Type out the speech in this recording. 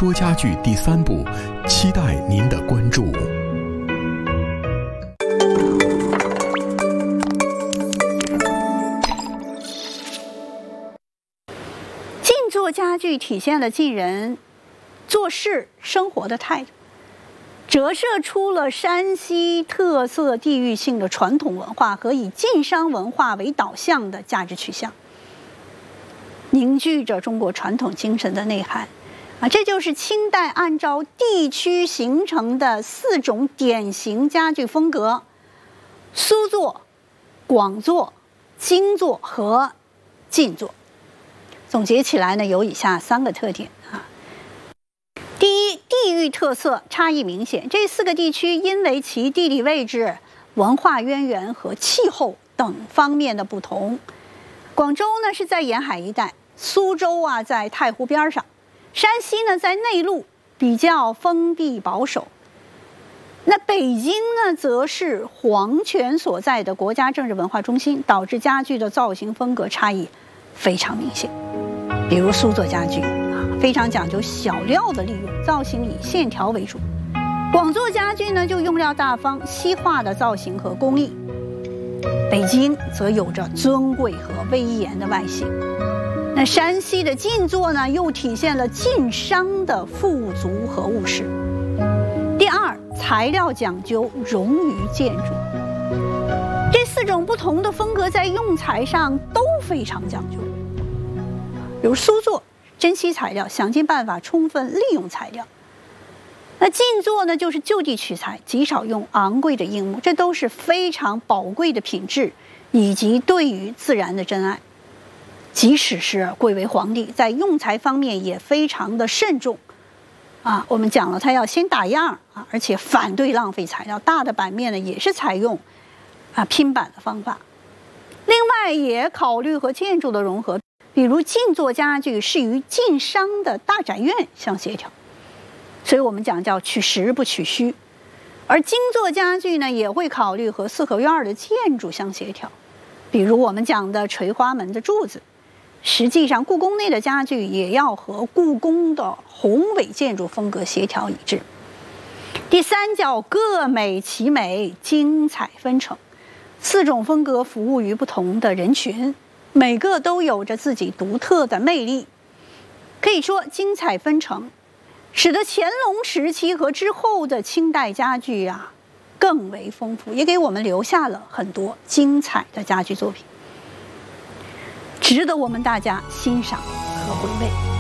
说家具第3部，期待您的关注。 静坐家具体现了晋人做事生活的态度，折射出了山西特色地域性的传统文化和以晋商文化为导向的价值取向，凝聚着中国传统精神的内涵。这就是清代按照地区形成的4种典型家具风格：苏坐、广坐、精坐和晋坐。总结起来呢，有以下3个特点啊。第一，地域特色差异明显，这4个地区因为其地理位置、文化渊源和气候等方面的不同。广州呢是在沿海一带，苏州在太湖边上，山西呢在内陆，比较封闭保守。那北京呢则是皇权所在的国家政治文化中心，导致家具的造型风格差异非常明显。比如苏坐家具非常讲究小料的利用，造型以线条为主；广坐家具呢就用料大方，西化的造型和工艺。北京则有着尊贵和威严的外形。那山西的晋坐呢，又体现了晋商的富足和务实。第二，材料讲究融于建筑。这4种不同的风格在用材上都非常讲究。比如苏坐，珍惜材料，想尽办法充分利用材料。那晋坐呢，就是就地取材，极少用昂贵的硬木，这都是非常宝贵的品质，以及对于自然的珍爱。即使是贵为皇帝，在用材方面也非常的慎重我们讲了，他要先打样而且反对浪费材料。大的版面呢，也是采用拼板的方法。另外也考虑和建筑的融合，比如晋坐家具是与晋商的大宅院相协调，所以我们讲叫取实不取虚。而精坐家具呢，也会考虑和4合院的建筑相协调，比如我们讲的垂花门的柱子。实际上故宫内的家具也要和故宫的宏伟建筑风格协调一致。第三叫各美其美，精彩纷呈。4种风格服务于不同的人群，每个都有着自己独特的魅力。可以说精彩纷呈使得乾隆时期和之后的清代家具更为丰富，也给我们留下了很多精彩的家具作品，值得我们大家欣赏和回味。